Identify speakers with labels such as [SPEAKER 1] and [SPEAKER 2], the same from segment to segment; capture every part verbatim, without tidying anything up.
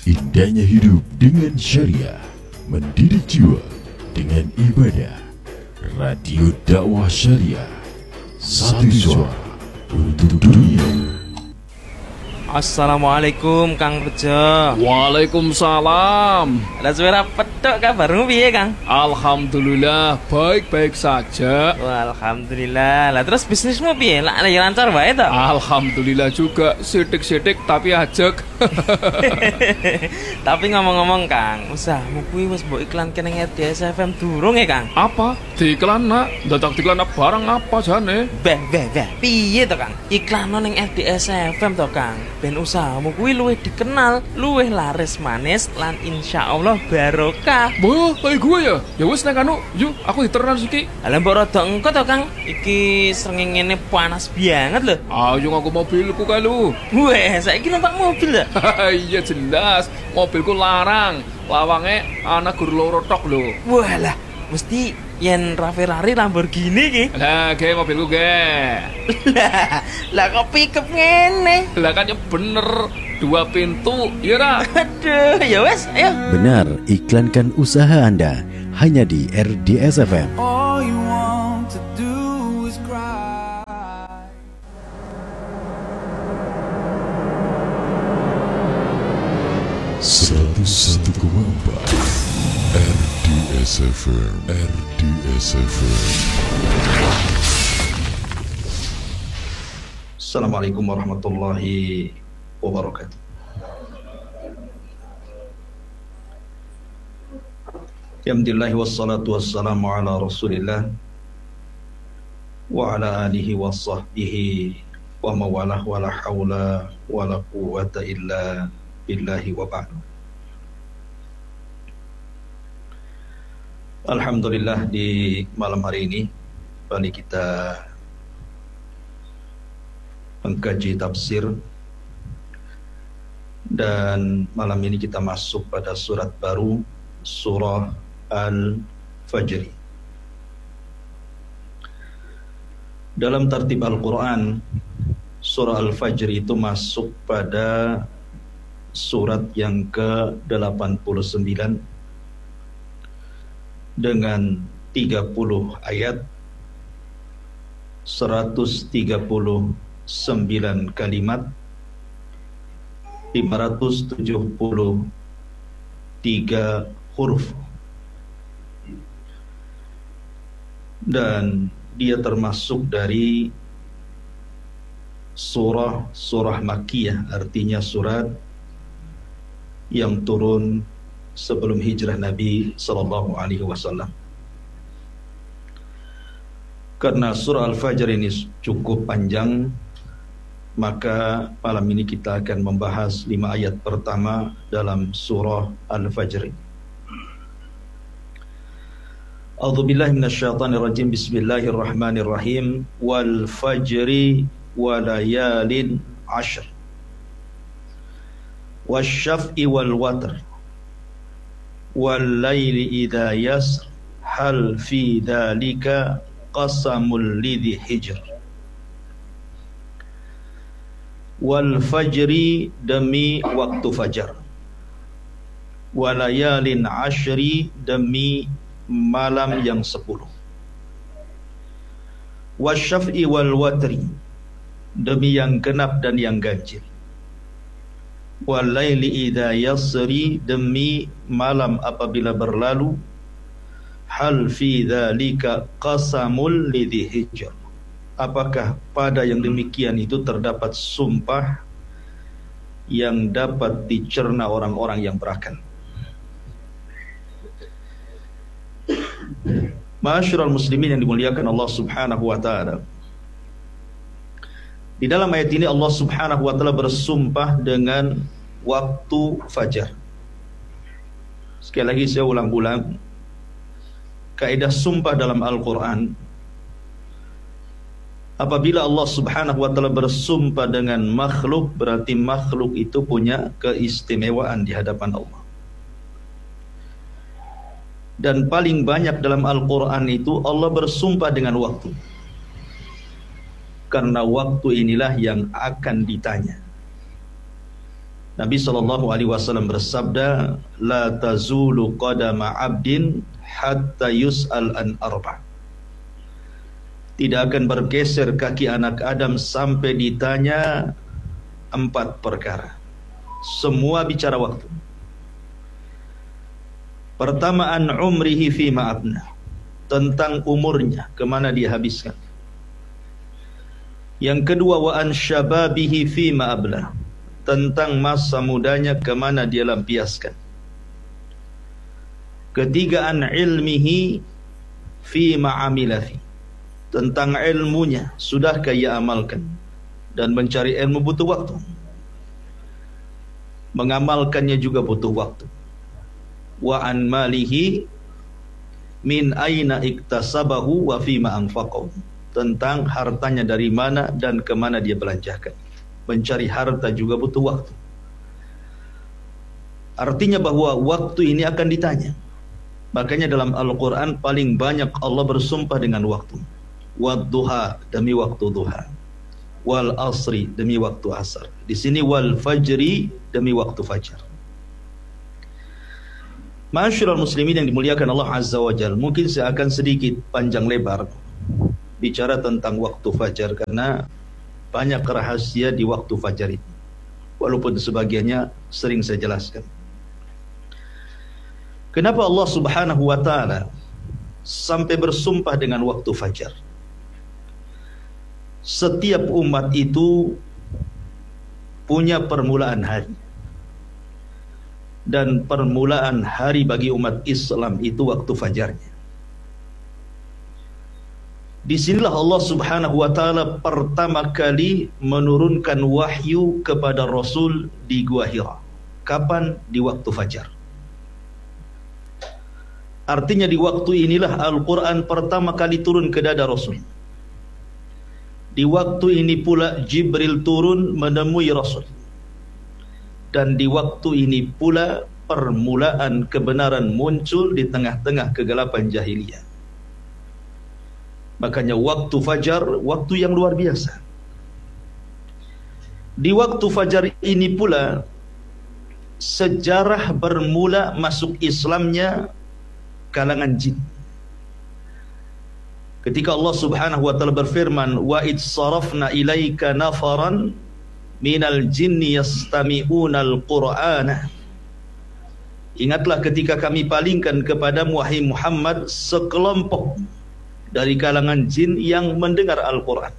[SPEAKER 1] Indahnya hidup dengan syariah, mendidik jiwa dengan ibadah. Radio dakwah syariah, satu suara untuk dunia.
[SPEAKER 2] Assalamualaikum Kang Bejo.
[SPEAKER 3] Waalaikumsalam.
[SPEAKER 2] Ada suara petok kabarmu piye Kang?
[SPEAKER 3] Alhamdulillah baik-baik saja.
[SPEAKER 2] Wah, alhamdulillah. Lah terus bisnismu piye? Lah lagi lancar wae to?
[SPEAKER 3] Alhamdulillah juga, sidik-sidik tapi ajek.
[SPEAKER 2] Tapi ngomong-ngomong Kang, usahamu kuwi wis mbok iklanke ning R D S F M durung ya Kang?
[SPEAKER 3] Apa? Diiklan nak? Dadak diiklan barang apa jane?
[SPEAKER 2] Beh, beh, beh. Piye to Kang? Iklan ning R D S F M to Kang. Ben usahamu kuwi luwih dikenal, luwih laris manis lan insyaallah barokah.
[SPEAKER 3] Wah, kayak gue ya? Ya wis nek anu, yuk aku diteran iki.
[SPEAKER 2] Lah mbok rada engko to Kang. Iki srengenge panas banget lho.
[SPEAKER 3] Ayo aku mobilku kae lu.
[SPEAKER 2] Weh, saiki numpak mobil lho.
[SPEAKER 3] Iya jelas, mobilku larang. Lawange ana gur loro tok lho.
[SPEAKER 2] Walah, mesti yen Ferrari Lamborghini ki.
[SPEAKER 3] Lah, ge mobilku ge.
[SPEAKER 2] Lah, lah kok pickup ngene?
[SPEAKER 3] Lah kan ya bener, dua pintu, iya ra?
[SPEAKER 2] Aduh, ya wes, ayo.
[SPEAKER 1] Benar, iklankan usaha Anda hanya di R D S F M.
[SPEAKER 4] All you want to do is cry.
[SPEAKER 1] seratus satu koma empat R D S F M, R D S F M.
[SPEAKER 5] Assalamualaikum warahmatullahi wabarakatuh. Alhamdulillah wassalatu wassalamu ala rasulillah wa ala alihi wa sahbihi wa mawalah wa la hawla wa la quwwata illa billahi wa ba'du. Alhamdulillah, di malam hari ini kembali kita mengkaji tafsir, dan malam ini kita masuk pada surat baru, surah Al-Fajr. Dalam tertib Al-Quran, surah Al-Fajr itu masuk pada surat yang ke delapan puluh sembilan dengan tiga puluh ayat, seratus tiga puluh sembilan kalimat, lima ratus tujuh puluh tiga huruf, dan dia termasuk dari surah-surah Makkiyah, artinya surat yang turun sebelum hijrah Nabi sallallahu alaihi wasallam. Karena surah Al-Fajr ini cukup panjang, maka malam ini kita akan membahas lima ayat pertama dalam surah Al-Fajr. A'udzubillahi minasyaitonir rajim. Bismillahirrahmanirrahim. Wal fajri wa layalin ashr. Wasyaf'i wal watr. Wal laili idza yasr. Hal fi dzalika qasamul lidhi hijr. Wal fajri, demi waktu fajar. Walayalin ashri, demi malam yang sepuluh. Wasyaf'i wal watri, demi yang genap dan yang ganjil. Walaili idza yasri, demi malam apabila berlalu. Hal fi dzalika qasamul lidhi hijr. Apakah pada yang demikian itu terdapat sumpah yang dapat dicerna orang-orang yang berakal? Ma'asyiral muslimin yang dimuliakan Allah Subhanahu wa taala. Di dalam ayat ini Allah Subhanahu wa taala bersumpah dengan waktu fajar. Sekali lagi saya ulang-ulang, kaidah sumpah dalam Al-Qur'an, apabila Allah Subhanahu wa taala bersumpah dengan makhluk, berarti makhluk itu punya keistimewaan di hadapan Allah. Dan paling banyak dalam Al-Quran itu Allah bersumpah dengan waktu, karena waktu inilah yang akan ditanya. Nabi sallallahu alaihi wasallam bersabda, la tazulu qadama 'abdin hatta yus'al an arba'. Tidak akan bergeser kaki anak Adam sampai ditanya empat perkara. Semua bicara waktu. Pertama, an umrihi fima abna, tentang umurnya, kemana dia habiskan. Yang kedua, wa an syababihi fima abla, tentang masa mudanya, kemana dia lampiaskan. Ketiga, an ilmihi fima amila fi, tentang ilmunya, sudahkah ia amalkan. Dan mencari ilmu butuh waktu, mengamalkannya juga butuh waktu. Wa an malihi min aina iktasabahu wa fima anfaqahu, tentang hartanya dari mana dan kemana dia belanjakan. Mencari harta juga butuh waktu. Artinya bahwa waktu ini akan ditanya. Makanya dalam Al-Quran paling banyak Allah bersumpah dengan waktu. Wadduha, demi waktu duha. Wal asri, demi waktu asar. Di sini wal fajri, demi waktu fajar. Ma'asyiral muslimin yang dimuliakan Allah Azza wa Jalla, mungkin saya akan sedikit panjang lebar bicara tentang waktu fajar, karena banyak rahasia di waktu fajar itu, walaupun sebagiannya sering saya jelaskan. Kenapa Allah Subhanahu wa ta'ala sampai bersumpah dengan waktu fajar? Setiap umat itu punya permulaan hari, dan permulaan hari bagi umat Islam itu waktu fajarnya. Disinilah Allah Subhanahu wa ta'ala pertama kali menurunkan wahyu kepada Rasul di Gua Hira. Kapan? Di waktu fajar. Artinya di waktu inilah Al-Quran pertama kali turun ke dada Rasul. Di waktu ini pula Jibril turun menemui Rasul. Dan di waktu ini pula permulaan kebenaran muncul di tengah-tengah kegelapan jahiliyah. Makanya waktu fajar, waktu yang luar biasa. Di waktu fajar ini pula sejarah bermula masuk Islamnya kalangan jin. Ketika Allah Subhanahu wa ta'ala berfirman, wa id sarafna ilaika nafaran minal jinni yastami'unal qur'ana. Ingatlah ketika kami palingkan kepadamu wahai Muhammad sekelompok dari kalangan jin yang mendengar Al-Quran.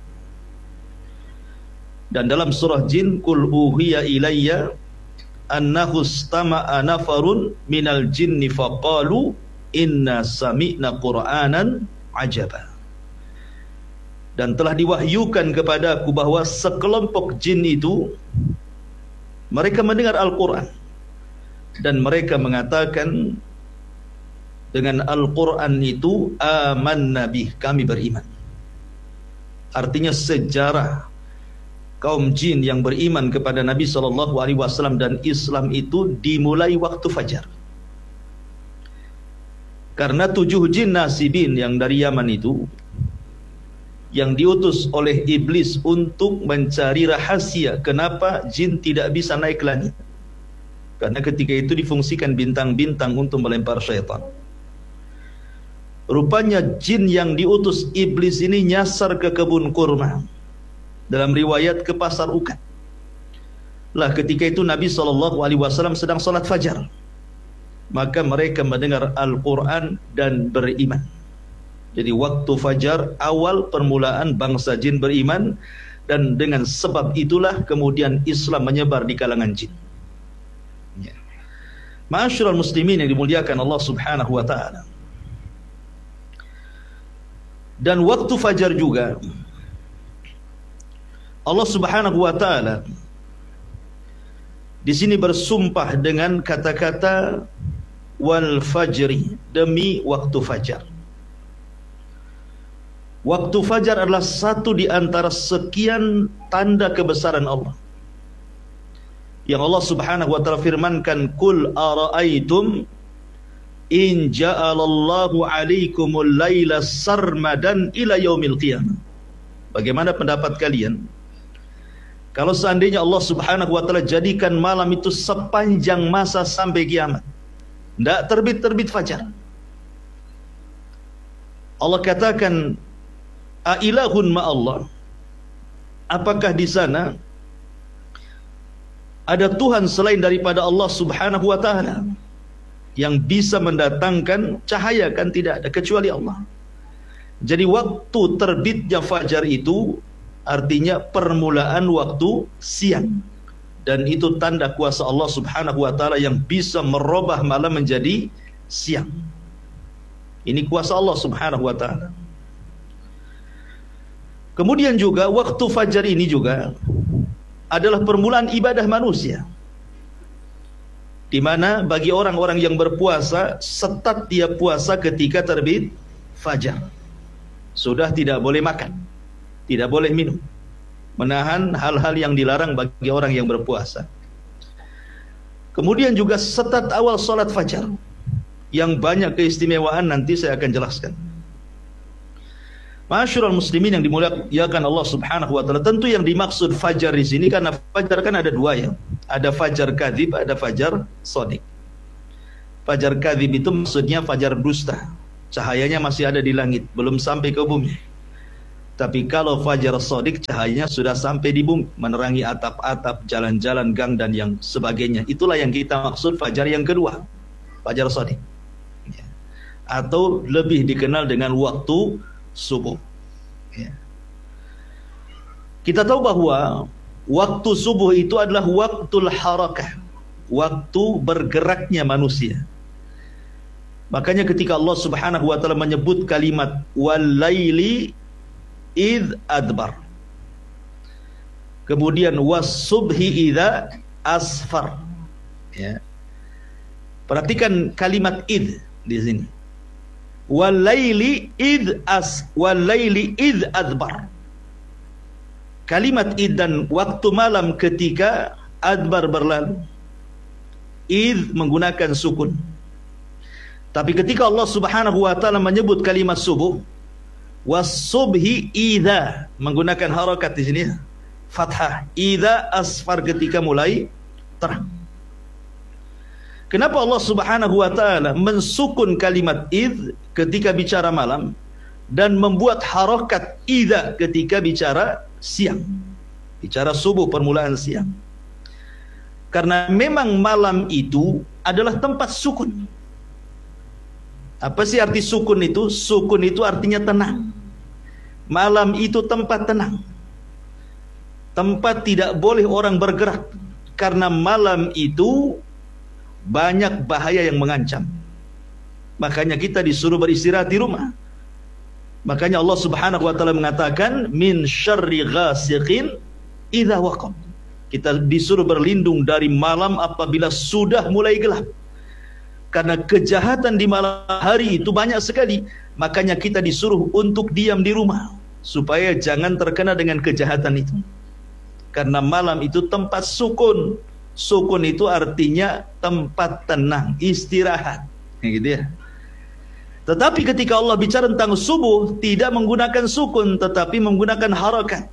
[SPEAKER 5] Dan dalam surah Jin, Qul uhiya ilayya annahu istama'a nafarun minal jinni faqalu inna sami'na qur'anan ajaba. Dan telah diwahyukan kepadaku bahwa sekelompok jin itu mereka mendengar Al-Quran, dan mereka mengatakan dengan Al-Quran itu aman nabi, kami beriman. Artinya sejarah kaum jin yang beriman kepada Nabi sallallahu alaihi wasallam dan Islam itu dimulai waktu fajar. Karena tujuh jin nasibin yang dari Yaman itu, yang diutus oleh iblis untuk mencari rahasia kenapa jin tidak bisa naik ke langit. Karena ketika itu difungsikan bintang-bintang untuk melempar syaitan. Rupanya jin yang diutus iblis ini nyasar ke kebun kurma, dalam riwayat ke pasar ukat. Lah ketika itu Nabi sallallahu alaihi wasallam sedang salat fajar, maka mereka mendengar Al-Quran dan beriman. Jadi waktu fajar awal permulaan bangsa jin beriman, dan dengan sebab itulah kemudian Islam menyebar di kalangan jin. Ya. Ma'asyiral muslimin yang dimuliakan Allah Subhanahu wa ta'ala. Dan waktu fajar juga Allah Subhanahu wa ta'ala di sini bersumpah dengan kata-kata wal fajri, demi waktu fajar. Waktu fajar adalah satu di antara sekian tanda kebesaran Allah yang Allah Subhanahu wa ta'ala firmankan, Qul ara'aitum in ja'alallahu alaikumul laila sarmadan ila yaumil qiyamah. Bagaimana pendapat kalian Kalau seandainya Allah Subhanahu wa taala jadikan malam itu sepanjang masa sampai kiamat, tidak terbit-terbit fajar. Allah katakan, "Ailahun ma Allah?" Apakah di sana ada Tuhan selain daripada Allah Subhanahu wa taala yang bisa mendatangkan cahaya? Kan tidak ada kecuali Allah. Jadi waktu terbitnya fajar itu artinya permulaan waktu siang, dan itu tanda kuasa Allah Subhanahu wa taala yang bisa merubah malam menjadi siang. Ini kuasa Allah Subhanahu wa taala. Kemudian juga waktu fajar ini juga adalah permulaan ibadah manusia, di mana bagi orang-orang yang berpuasa, setat dia puasa ketika terbit fajar. Sudah tidak boleh makan, tidak boleh minum, menahan hal-hal yang dilarang bagi orang yang berpuasa. Kemudian juga setat awal salat fajar, yang banyak keistimewaan, nanti saya akan jelaskan. Ma'asyiral muslimin yang dimuliakan Allah Subhanahu wa taala, tentu yang dimaksud fajar di sini, karena fajar kan ada dua ya. Ada fajar kadzib, ada fajar shadiq. Fajar kadzib itu maksudnya fajar dusta. Cahayanya masih ada di langit, belum sampai ke bumi. Tapi kalau fajar shadiq, cahayanya sudah sampai di bumi, menerangi atap-atap, jalan-jalan, gang dan yang sebagainya. Itulah yang kita maksud fajar yang kedua, fajar shadiq. Atau lebih dikenal dengan waktu subuh. Ya. Kita tahu bahwa waktu subuh itu adalah waktul harakah, waktu bergeraknya manusia. Makanya ketika Allah Subhanahu wa taala menyebut kalimat walaili id adbar, kemudian was-subhi idza asfar. Ya. Perhatikan kalimat id di sini. Walaili id as walaili id adbar. Kalimat id dan waktu malam ketika adbar berlalu. Id menggunakan sukun. Tapi ketika Allah Subhanahu wa taala menyebut kalimat subuh, was-subhi idza, menggunakan harakat di sini, fathah. Idza asfar, ketika mulai terang. Kenapa Allah Subhanahu wa taala mensukun kalimat id ketika bicara malam dan membuat harakat idza ketika bicara siang, bicara subuh, permulaan siang? Karena memang malam itu adalah tempat sukun. Apa sih arti sukun itu? Sukun itu artinya tenang. Malam itu tempat tenang, tempat tidak boleh orang bergerak, karena malam itu banyak bahaya yang mengancam. Makanya kita disuruh beristirahat di rumah. Makanya Allah Subhanahu wa taala mengatakan min syarri ghasiqin idza waqab. Kita disuruh berlindung dari malam apabila sudah mulai gelap. Karena kejahatan di malam hari itu banyak sekali. Makanya kita disuruh untuk diam di rumah supaya jangan terkena dengan kejahatan itu. Karena malam itu tempat sukun. Sukun itu artinya tempat tenang, istirahat, gitu ya. Tetapi ketika Allah bicara tentang subuh, tidak menggunakan sukun, tetapi menggunakan harakat.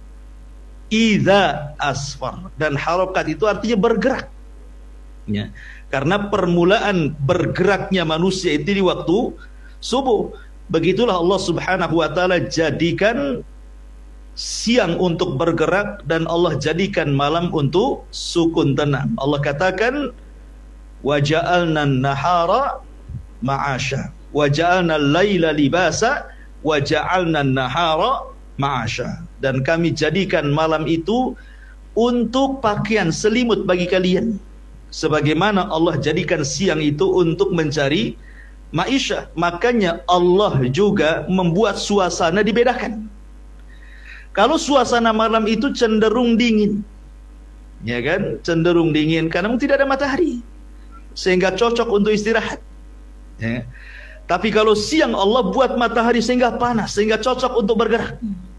[SPEAKER 5] Idza asfar, dan harakat itu artinya bergerak. Ya. Karena permulaan bergeraknya manusia itu di waktu subuh. Begitulah Allah Subhanahu wa taala jadikan siang untuk bergerak, dan Allah jadikan malam untuk sukun tenang. Allah katakan wa ja'alna an-nahara ma'asha wa ja'alna al-laila libasa wa ja'alna an-nahara ma'asha, dan kami jadikan malam itu untuk pakaian selimut bagi kalian, sebagaimana Allah jadikan siang itu untuk mencari maisha. Makanya Allah juga membuat suasana dibedakan. Kalau suasana malam itu cenderung dingin, ya kan, cenderung dingin karena tidak ada matahari, sehingga cocok untuk istirahat. Ya. Tapi kalau siang Allah buat matahari sehingga panas, sehingga cocok untuk bergerak.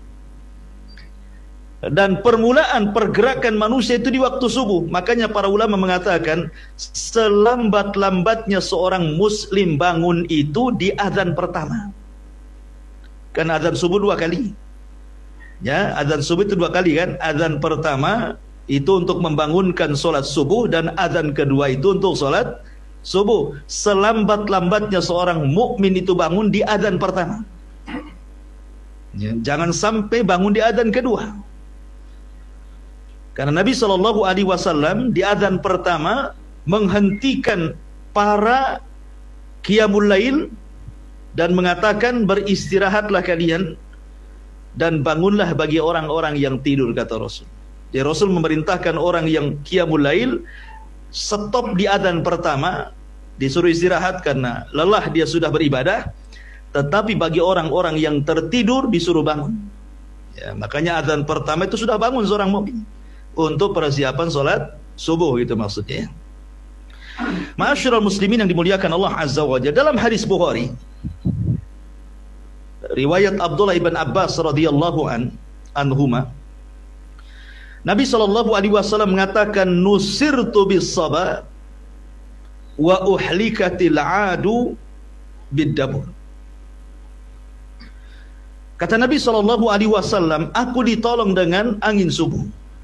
[SPEAKER 5] Dan permulaan pergerakan manusia itu di waktu subuh. Makanya para ulama mengatakan selambat-lambatnya seorang muslim bangun itu di azan pertama. Kan azan subuh dua kali. Ya, azan subuh itu dua kali kan. Azan pertama itu untuk membangunkan solat subuh, dan adzan kedua itu untuk solat subuh. Selambat-lambatnya seorang mukmin itu bangun di adzan pertama. Ya, jangan sampai bangun di adzan kedua. Karena Nabi shallallahu alaihi wasallam di adzan pertama menghentikan para qiyamul lail dan mengatakan, beristirahatlah kalian dan bangunlah bagi orang-orang yang tidur, kata Rasul. Jadi Rasul memerintahkan orang yang qiyamul lail stop di adzan pertama, disuruh istirahat karena lelah dia sudah beribadah. Tetapi bagi orang-orang yang tertidur disuruh bangun. Ya, makanya adzan pertama itu sudah bangun seorang mukmin untuk persiapan salat subuh, itu maksudnya. Ma'asyiral muslimin yang dimuliakan Allah Azza wa Jalla, dalam hadis Bukhari riwayat Abdullah ibn Abbas radhiyallahu an anhuma, Nabi sallallahu alaihi wasallam mengatakan, nusirtu bis saba wa uhlikatil adu bid-dabur. Kata Nabi shallallahu alaihi wasallam, aku ditolong dengan angin subuh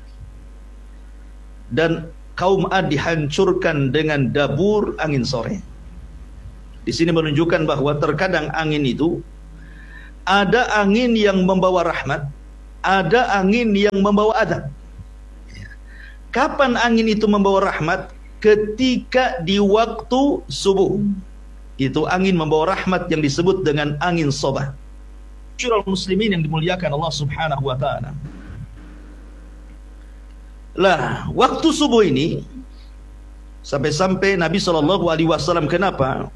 [SPEAKER 5] dan kaum Ad dihancurkan dengan dabur angin sore. Di sini menunjukkan bahwa terkadang angin itu ada angin yang membawa rahmat, ada angin yang membawa adab. Kapan angin itu membawa rahmat? Ketika di waktu subuh. Itu angin membawa rahmat yang disebut dengan angin sobah. Syurul muslimin yang dimuliakan Allah Subhanahu wa taala. Lah, waktu subuh ini sampai-sampai Nabi sallallahu alaihi wasallam, kenapa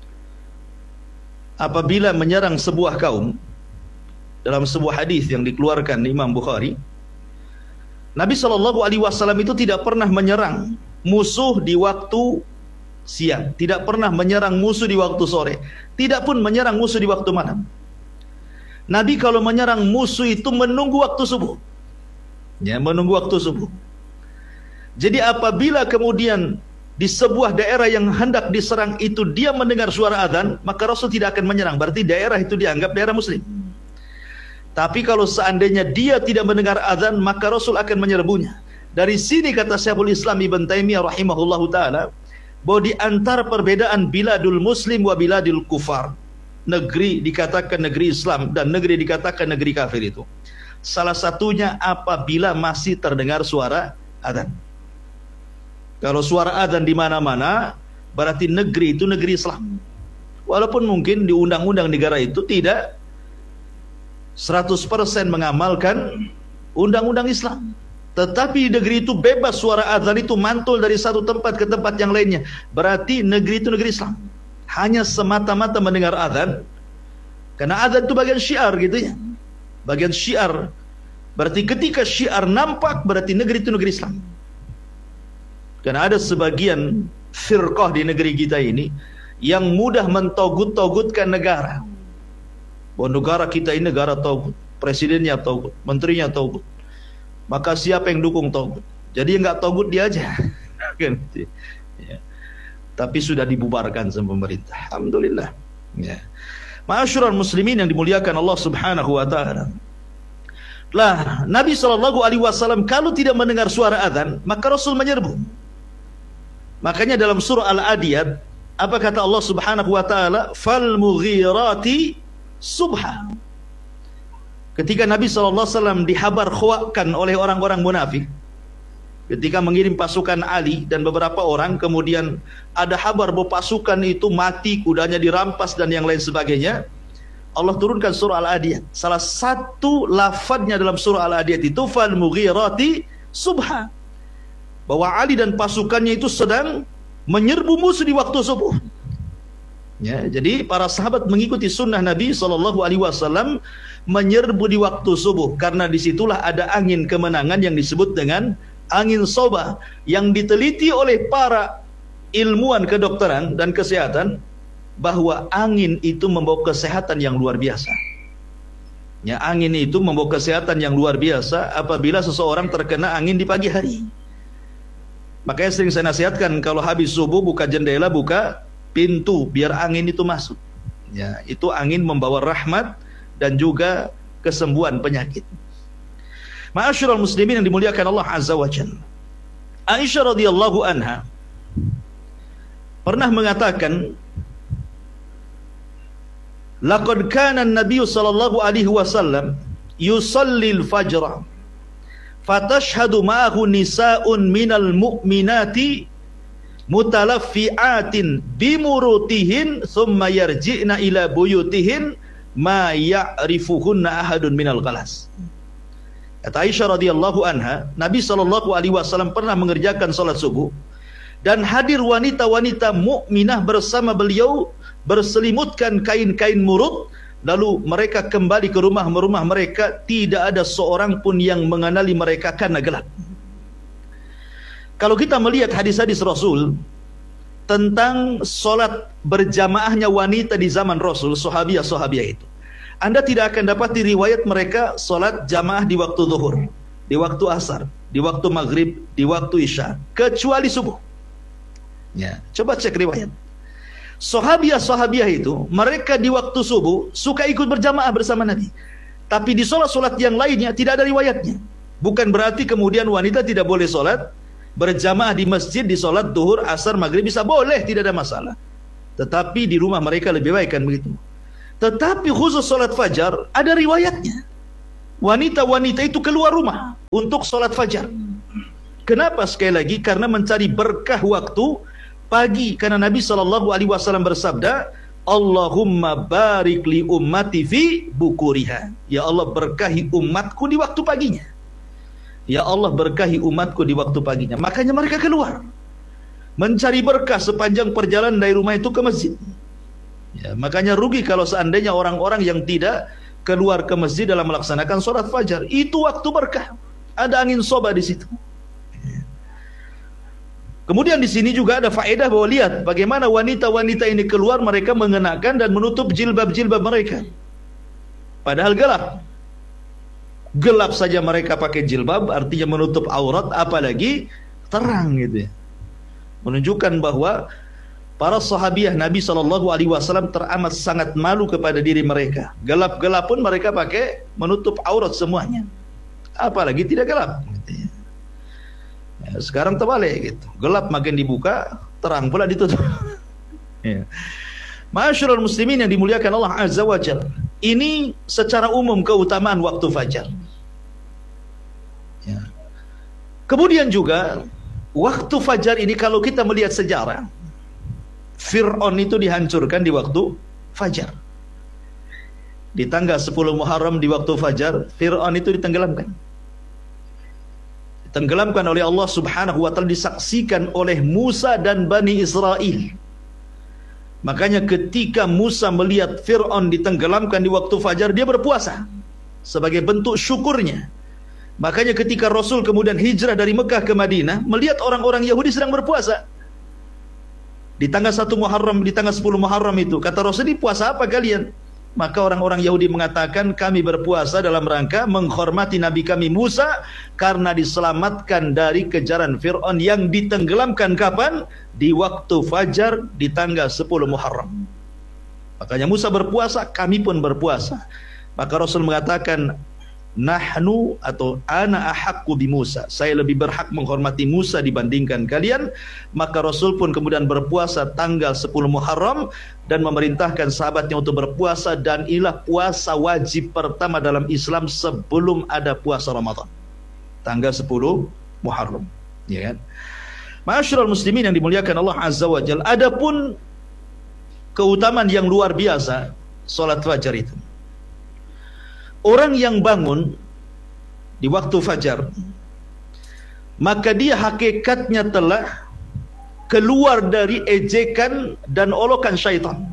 [SPEAKER 5] apabila menyerang sebuah kaum, dalam sebuah hadis yang dikeluarkan Imam Bukhari, Nabi sallallahu alaihi wasallam itu tidak pernah menyerang musuh di waktu siang, tidak pernah menyerang musuh di waktu sore, tidak pun menyerang musuh di waktu malam. Nabi kalau menyerang musuh itu menunggu waktu subuh. Ya, menunggu waktu subuh. Jadi apabila kemudian di sebuah daerah yang hendak diserang itu dia mendengar suara adzan, maka Rasul tidak akan menyerang. Berarti daerah itu dianggap daerah muslim. Tapi kalau seandainya dia tidak mendengar adzan, maka Rasul akan menyerbunya. Dari sini kata Syekhul Islam Ibn Taimiyah rahimahullahu taala, bahwa di antara perbedaan biladul muslim wa biladul kufar, negeri dikatakan negeri Islam dan negeri dikatakan negeri kafir, itu salah satunya apabila masih terdengar suara adzan. Kalau suara adzan di mana-mana, berarti negeri itu negeri Islam. Walaupun mungkin di undang-undang negara itu tidak seratus persen mengamalkan undang-undang Islam, tetapi negeri itu bebas suara adzan itu mantul dari satu tempat ke tempat yang lainnya, berarti negeri itu negeri Islam. Hanya semata-mata mendengar adzan, karena adzan itu bagian syiar gitu ya, bagian syiar. Berarti ketika syiar nampak, berarti negeri itu negeri Islam. Karena ada sebagian firqah di negeri kita ini yang mudah mentogut-togutkan negara, bahwa negara kita ini negara togut, presidennya togut, menterinya togut, maka siapa yang dukung togut? Jadi yang nggak togut dia aja. Ya. Tapi sudah dibubarkan sama pemerintah. Alhamdulillah. Ya. Ma'asyiral muslimin yang dimuliakan Allah Subhanahu wa taala. Lah, Nabi sallallahu alaihi wasallam kalau tidak mendengar suara adzan, maka Rasul menyerbu. Makanya dalam surah Al-Adiyat, apa kata Allah Subhanahu wa taala? Fal mughirati subha. Ketika Nabi sallallahu alaihi wasallam dihabar khawakan oleh orang-orang munafik, ketika mengirim pasukan Ali dan beberapa orang, kemudian ada kabar bahwa pasukan itu mati, kudanya dirampas dan yang lain sebagainya, Allah turunkan surah Al-Adiyat. Salah satu lafadznya dalam surah Al-Adiyat itu fal mughirati subha, bahwa Ali dan pasukannya itu sedang menyerbu musuh di waktu subuh. Ya, jadi para sahabat mengikuti sunnah Nabi sallallahu alaihi wasallam menyerbu di waktu subuh, karena disitulah ada angin kemenangan yang disebut dengan angin sobah, yang diteliti oleh para ilmuwan kedokteran dan kesehatan bahwa angin itu membawa kesehatan yang luar biasa. Ya, angin itu membawa kesehatan yang luar biasa apabila seseorang terkena angin di pagi hari. Makanya sering saya nasihatkan kalau habis subuh buka jendela, buka pintu biar angin itu masuk. Ya, itu angin membawa rahmat dan juga kesembuhan penyakit. Ma'asyiral muslimin yang dimuliakan Allah Azza wa Jalla. Aisyah radhiyallahu anha pernah mengatakan, laqad kana an-nabiy sallallahu alaihi wasallam yusallil fajr fatashhadu ma'ahu nisa'un minal mu'minati mutalaffi'atin bimurutihin thumma yarji'na ila buyutihin ma ya'rifuhunna ahadun minal ghalas. Kata Aisyah radhiyallahu anha, Nabi sallallahu alaihi wasallam pernah mengerjakan salat subuh dan hadir wanita-wanita mukminah bersama beliau berselimutkan kain-kain murut, lalu mereka kembali ke rumah-rumah mereka, tidak ada seorang pun yang mengenali mereka karena gelap. Kalau kita melihat hadis-hadis Rasul tentang solat berjamaahnya wanita di zaman Rasul, sahabiah-sahabiah itu, Anda tidak akan dapat di riwayat mereka solat jamaah di waktu zuhur, di waktu asar, di waktu maghrib, di waktu isya, kecuali subuh. Ya, coba cek riwayat. Sahabiah-sahabiah itu, mereka di waktu subuh suka ikut berjamaah bersama Nabi. Tapi di solat-solat yang lainnya tidak ada riwayatnya. Bukan berarti kemudian wanita tidak boleh solat berjamaah di masjid di solat duhur, asar, maghrib, bisa boleh, tidak ada masalah. Tetapi di rumah mereka lebih baik, kan begitu. Tetapi khusus solat fajar ada riwayatnya. Wanita-wanita itu keluar rumah untuk solat fajar. Kenapa? Sekali lagi, karena mencari berkah waktu pagi, karena Nabi sallallahu alaihi wasallam bersabda, Allahumma barik li ummati fi bukuriha. Ya Allah, berkahi umatku di waktu paginya. Ya Allah, berkahi umatku di waktu paginya. Makanya mereka keluar mencari berkah sepanjang perjalanan dari rumah itu ke masjid. Ya, makanya rugi kalau seandainya orang-orang yang tidak keluar ke masjid dalam melaksanakan sholat fajar. Itu waktu berkah. Ada angin soba di situ. Kemudian di sini juga ada faedah bahwa lihat bagaimana wanita-wanita ini keluar, mereka mengenakan dan menutup jilbab-jilbab mereka. Padahal gelap. Gelap saja mereka pakai jilbab, artinya menutup aurat, apalagi terang gitu ya. Menunjukkan bahwa para sahabiah Nabi shallallahu alaihi wasallam teramat sangat malu kepada diri mereka. Gelap-gelap pun mereka pakai menutup aurat semuanya. Apalagi tidak gelap gitu ya. Ya, sekarang terbalik gitu. Gelap makin dibuka, terang pula ditutup. Ya. Ma'asyiral muslimin yang dimuliakan Allah Azza wa Jalla. Ini secara umum keutamaan waktu fajar. Ya. Kemudian juga waktu fajar ini kalau kita melihat sejarah, Fir'aun itu dihancurkan di waktu fajar. Di tanggal sepuluh Muharram di waktu fajar, Fir'aun itu ditenggelamkan. Ditenggelamkan oleh Allah Subhanahu wa taala, disaksikan oleh Musa dan Bani Israel. Makanya ketika Musa melihat Fir'aun ditenggelamkan di waktu fajar, dia berpuasa sebagai bentuk syukurnya. Makanya ketika Rasul kemudian hijrah dari Mekah ke Madinah, melihat orang-orang Yahudi sedang berpuasa di tanggal satu Muharram, di tanggal sepuluh Muharram itu, kata Rasul, ini puasa apa kalian? Maka orang-orang Yahudi mengatakan, kami berpuasa dalam rangka menghormati Nabi kami Musa karena diselamatkan dari kejaran Fir'aun yang ditenggelamkan kapan? Di waktu fajar di tanggal sepuluh Muharram. Makanya Musa berpuasa, kami pun berpuasa. Maka Rasul mengatakan, nahnu atau ana ahaqqu bi Musa, saya lebih berhak menghormati Musa dibandingkan kalian. Maka Rasul pun kemudian berpuasa tanggal sepuluh Muharram dan memerintahkan sahabatnya untuk berpuasa, dan inilah puasa wajib pertama dalam Islam sebelum ada puasa Ramadan, tanggal sepuluh Muharram, ya kan? Ma'asyiral muslimin yang dimuliakan Allah Azza wa Jalla, adapun keutamaan yang luar biasa salat fajar itu. Orang yang bangun di waktu fajar, maka dia hakikatnya telah keluar dari ejekan dan olokan syaitan.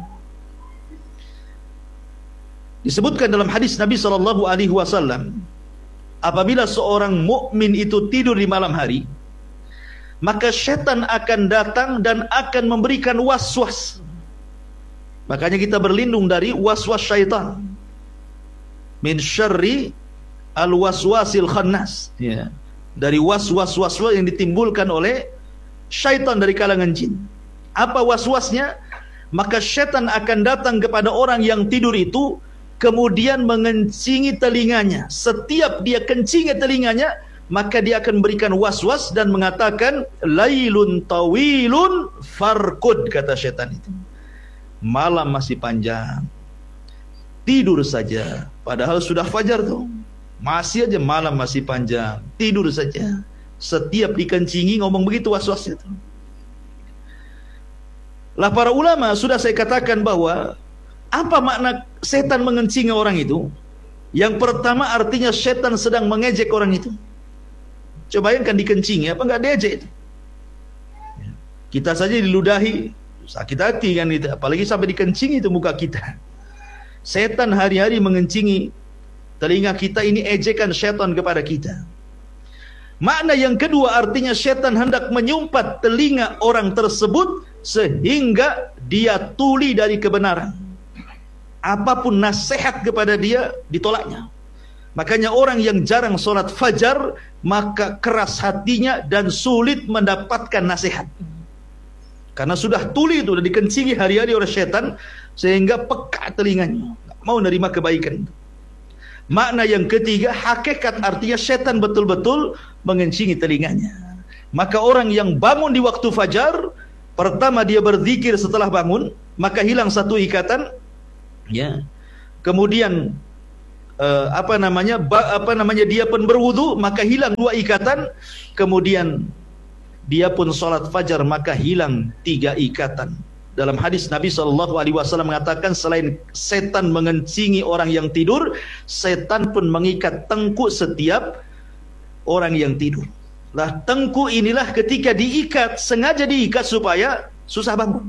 [SPEAKER 5] Disebutkan dalam hadis Nabi shallallahu alaihi wasallam, apabila seorang mukmin itu tidur di malam hari, maka syaitan akan datang dan akan memberikan waswas. Makanya kita berlindung dari waswas syaitan. Min syarri al-waswasil khannas, ya, dari waswas-waswas yang ditimbulkan oleh syaitan dari kalangan jin. Apa waswasnya? Maka syaitan akan datang kepada orang yang tidur itu kemudian mengencingi telinganya. Setiap dia kencingi telinganya, maka dia akan berikan was-was dan mengatakan lailun tawilun farqud, kata syaitan itu. Malam masih panjang, tidur saja. Padahal sudah fajar tuh, masih aja malam masih panjang, tidur saja. Setiap dikencingi ngomong begitu was-was itu. Lah para ulama sudah saya katakan bahwa apa makna setan mengencingi orang itu? Yang pertama artinya setan sedang mengejek orang itu. Coba bayangkan dikencingi, apa enggak diejek itu? Kita saja diludahi, sakit hati kan itu, apalagi sampai dikencingi itu muka kita. Setan hari-hari mengencingi telinga kita, ini ejekan setan kepada kita. Makna yang kedua artinya setan hendak menyumpat telinga orang tersebut sehingga dia tuli dari kebenaran. Apapun nasihat kepada dia ditolaknya. Makanya orang yang jarang sholat fajar, maka keras hatinya dan sulit mendapatkan nasihat. Karena sudah tuli itu, sudah dikencingi hari-hari oleh setan, sehingga peka telinganya, tidak mau menerima kebaikan itu. Makna yang ketiga, hakikat artinya setan betul-betul mengencingi telinganya. Maka orang yang bangun di waktu fajar, pertama dia berzikir setelah bangun, maka hilang satu ikatan, ya. Kemudian uh, apa namanya, ba, apa namanya dia pun berwudu, maka hilang dua ikatan. Kemudian dia pun sholat fajar, maka hilang tiga ikatan. Dalam hadis Nabi shallallahu alaihi wasallam mengatakan, selain setan mengencingi orang yang tidur, setan pun mengikat tengkuk setiap orang yang tidur. Lah tengkuk inilah ketika diikat, sengaja diikat supaya susah bangun,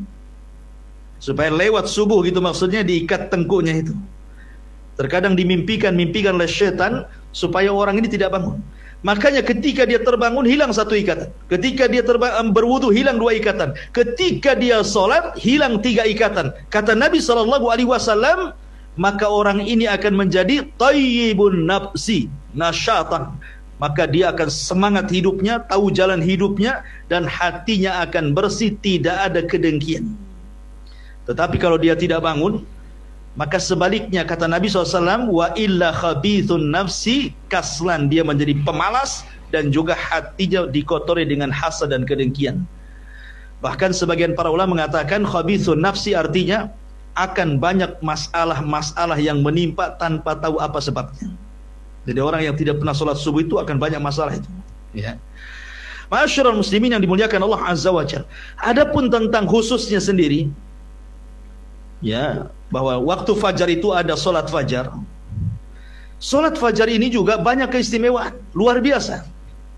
[SPEAKER 5] supaya lewat subuh gitu, maksudnya diikat tengkuknya itu. Terkadang dimimpikan mimpikan oleh setan supaya orang ini tidak bangun. Makanya ketika dia terbangun hilang satu ikatan, ketika dia terbang, berwudu hilang dua ikatan, ketika dia sholat hilang tiga ikatan. Kata Nabi shallallahu alaihi wasallam, maka orang ini akan menjadi tayyibun nafsi nasyatan. Maka dia akan semangat hidupnya, tahu jalan hidupnya, dan hatinya akan bersih, tidak ada kedengkian. Tetapi kalau dia tidak bangun, maka sebaliknya kata Nabi shallallahu alaihi wasallam, wa illa khabithun nafsi kaslan, dia menjadi pemalas dan juga hatinya dikotori dengan hasad dan kedengkian. Bahkan sebagian para ulama mengatakan khabithun nafsi artinya akan banyak masalah-masalah yang menimpa tanpa tahu apa sebabnya. Jadi orang yang tidak pernah sholat subuh itu akan banyak masalah itu, ya. Ma'asyiral muslimin yang dimuliakan Allah Azza wa Jalla. Adapun tentang khususnya sendiri, ya, bahwa waktu fajar itu ada sholat fajar. Sholat fajar ini juga banyak keistimewaan, luar biasa.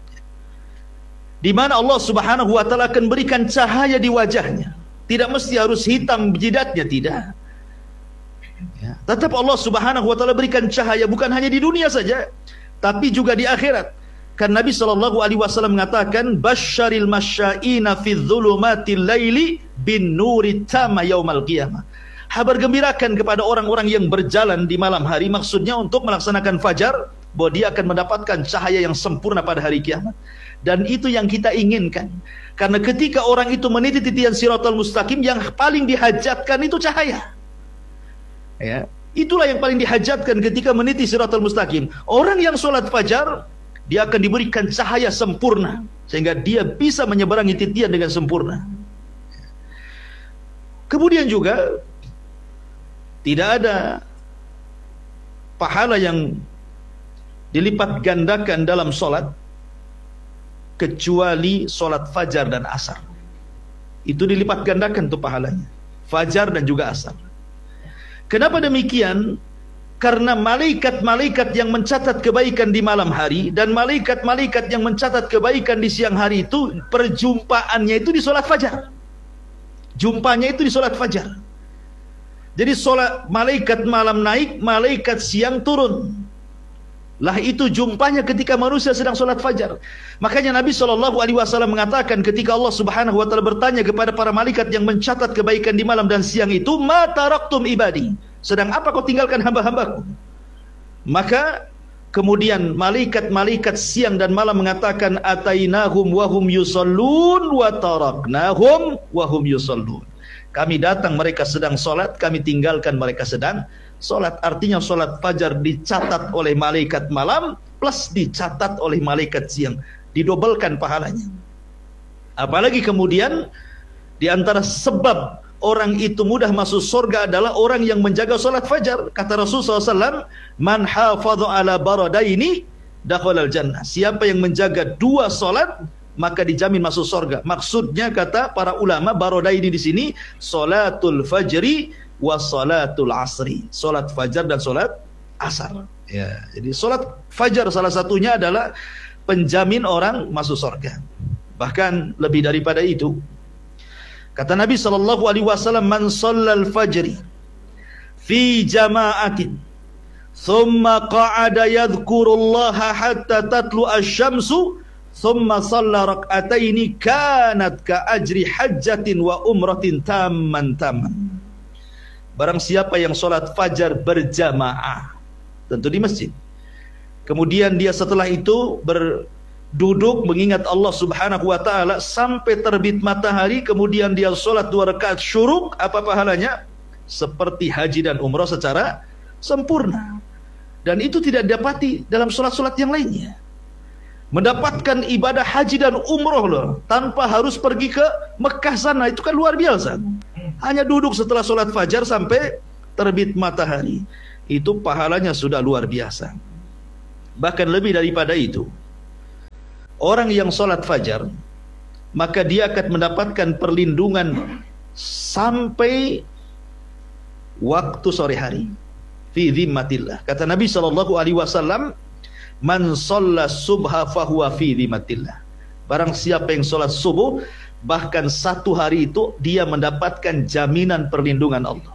[SPEAKER 5] Di mana Allah Subhanahu wa taala akan berikan cahaya di wajahnya. Tidak mesti harus hitam jidatnya, tidak. Ya, tetap Allah Subhanahu wa taala berikan cahaya bukan hanya di dunia saja, tapi juga di akhirat. Kan Nabi sallallahu alaihi wasallam mengatakan, basyaril masya'ina fi dzulumatil laili bin nuri tama yaumal qiyamah. Kabar gembirakan kepada orang-orang yang berjalan di malam hari, maksudnya untuk melaksanakan fajar, bahwa dia akan mendapatkan cahaya yang sempurna pada hari kiamat. Dan itu yang kita inginkan. Karena ketika orang itu meniti titian siratal mustaqim, yang paling dihajatkan itu cahaya. Ya, itulah yang paling dihajatkan ketika meniti siratal mustaqim. Orang yang sholat fajar, dia akan diberikan cahaya sempurna, sehingga dia bisa menyeberangi titian dengan sempurna. Kemudian juga tidak ada pahala yang dilipat gandakan dalam sholat kecuali sholat fajar dan asar. Itu dilipat gandakan tuh pahalanya, fajar dan juga asar. Kenapa demikian? Karena malaikat-malaikat yang mencatat kebaikan di malam hari dan malaikat-malaikat yang mencatat kebaikan di siang hari itu, perjumpaannya itu di sholat fajar. Jumpanya itu di sholat fajar. Jadi sholat malaikat malam naik, malaikat siang turun. Lah itu jumpanya ketika manusia sedang sholat fajar. Makanya Nabi shallallahu alaihi wasallam mengatakan ketika Allah Subhanahu wa taala bertanya kepada para malaikat yang mencatat kebaikan di malam dan siang itu, ma taraktum ibadi, sedang apa kau tinggalkan hamba-hambaku? Maka kemudian malaikat-malaikat siang dan malam mengatakan, atainahum wahum yusallun wa taraknahum wahum yusallun. Kami datang mereka sedang sholat, kami tinggalkan mereka sedang solat. Artinya solat fajar dicatat oleh malaikat malam plus dicatat oleh malaikat siang, didobelkan pahalanya. Apalagi kemudian di antara sebab orang itu mudah masuk surga adalah orang yang menjaga solat fajar. Kata Rasulullah shallallahu alaihi wasallam, man hafadha ala baradaini dakhalal jannah. Siapa yang menjaga dua solat maka dijamin masuk surga. Maksudnya kata para ulama, baradaini di sini salatul fajri wa salatul asri. Solat fajar dan solat asar. Ya, jadi solat fajar salah satunya adalah penjamin orang masuk surga. Bahkan lebih daripada itu, kata Nabi sallallahu alaihi wasallam, man shallal fajri fi jama'atin thumma qa'ada yadhkurullaha hatta tatlu asy-syamsu thumma shalla rak'ataini kanat ka ajri hajjatin wa umratin tamman tamman. Barang siapa yang sholat fajar berjamaah, tentu di masjid, kemudian dia setelah itu berduduk mengingat Allah subhanahu wa ta'ala sampai terbit matahari, kemudian dia sholat dua rakaat syuruk, apa pahalanya? Seperti haji dan umrah secara sempurna. Dan itu tidak didapati dalam sholat-sholat yang lainnya. Mendapatkan ibadah haji dan umrah loh, tanpa harus pergi ke Mekah sana, itu kan luar biasa. Hanya duduk setelah sholat fajar sampai terbit matahari, itu pahalanya sudah luar biasa. Bahkan lebih daripada itu, orang yang sholat fajar, maka dia akan mendapatkan perlindungan sampai waktu sore hari. Fi dhimmatillah. Kata Nabi sallallahu alaihi wasallam, man shalla subha fahuwa fi dhimmatillah. Barang siapa yang sholat subuh, bahkan satu hari itu dia mendapatkan jaminan perlindungan Allah.